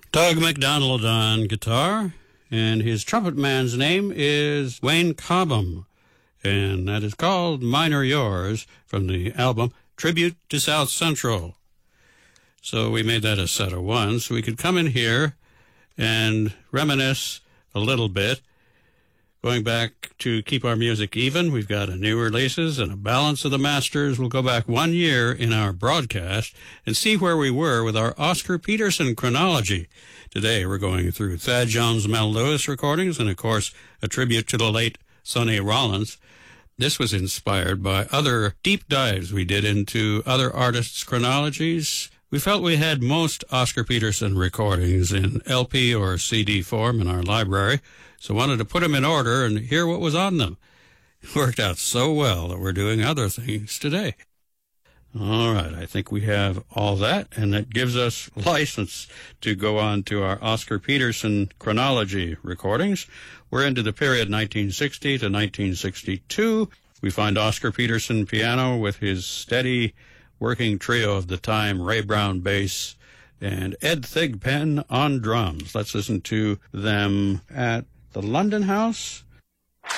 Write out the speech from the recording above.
Doug McDonald on guitar, and his trumpet man's name is Wayne Cobham, and that is called Mine Are Yours from the album Tribute to South Central. So we made that a set of one, so we could come in here and reminisce a little bit. Going back to keep our music even, we've got a new releases and a balance of the masters. We'll go back 1 year in our broadcast and see where we were with our Oscar Peterson chronology. Today we're going through Thad Jones, Mel Lewis recordings, and of course a tribute to the late Sonny Rollins. This was inspired by other deep dives we did into other artists' chronologies. We felt we had most Oscar Peterson recordings in LP or CD form in our library, so wanted to put them in order and hear what was on them. It worked out so well that we're doing other things today. All right, I think we have all that, and that gives us license to go on to our Oscar Peterson chronology recordings. We're into the period 1960 to 1962. We find Oscar Peterson piano with his steady working trio of the time, Ray Brown bass, and Ed Thigpen on drums. Let's listen to them at the London House